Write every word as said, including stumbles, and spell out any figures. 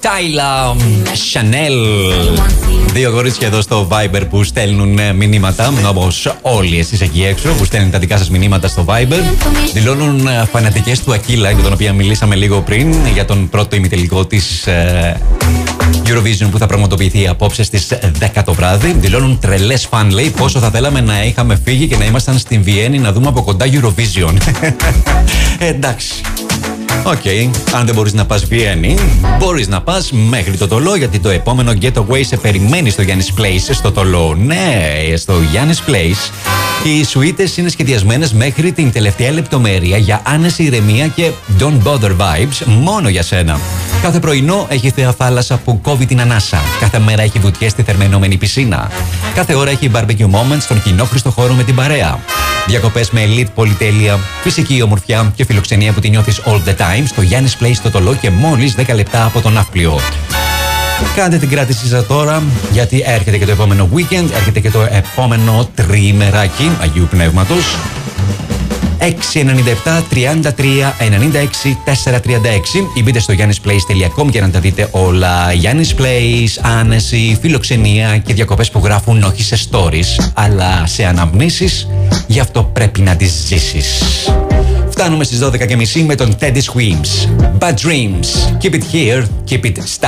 Τάιλα Chanel. Δύο κορίτσια εδώ στο Viber που στέλνουν μηνύματα, όπως όλοι εσείς εκεί έξω που στέλνουν τα δικά σας μηνύματα στο Viber. Δηλώνουν φανατικές του Ακύλα, για τον οποίο μιλήσαμε λίγο πριν, για τον πρώτο ημιτελικό της ε, Eurovision που θα πραγματοποιηθεί απόψε στις δέκα το βράδυ. Δηλώνουν τρελές φαν, λέει, πόσο θα θέλαμε να είχαμε φύγει και να ήμασταν στην Βιέννη να δούμε από κοντά Eurovision. ε, εντάξει. Οκ, okay. Αν δεν μπορείς να πας Βιέννη, μπορείς να πας μέχρι το Τολό, γιατί το επόμενο Getaway σε περιμένει στο Γιάννης Place στο Τολό. Ναι, στο Γιάννης Place. Οι σουίτες είναι σχεδιασμένες μέχρι την τελευταία λεπτομέρεια για άνεση, ηρεμία και don't bother vibes μόνο για σένα. Κάθε πρωινό έχει θέα θάλασσα που κόβει την ανάσα. Κάθε μέρα έχει βουτιές στη θερμαινόμενη πισίνα. Κάθε ώρα έχει barbecue moments στον κοινόχρηστο χώρο με την παρέα. Διακοπές με elite πολυτέλεια, φυσική ομορφιά και φιλοξενία που τη νιώθεις all the time στο Γιάννης Place στο Τολό και μόλις δέκα λεπτά από τον Ναύπλιο. Κάντε την κράτησή σας τώρα, γιατί έρχεται και το επόμενο weekend, έρχεται και το επόμενο τριημεράκι Αγίου Πνεύματος. έξι εννιά επτά τριάντα τρία ενενήντα έξι τετρακόσια τριάντα έξι ή μπείτε στο γιάννης πλέις τελεία κομ για να τα δείτε όλα. Γιάννης Place, άνεση, φιλοξενία και διακοπές που γράφουν όχι σε stories, αλλά σε αναμνήσεις, γι' αυτό πρέπει να τις ζήσεις. Φτάνουμε στις δώδεκα και μισή με τον Teddy Swims. Bad dreams. Keep it here, keep it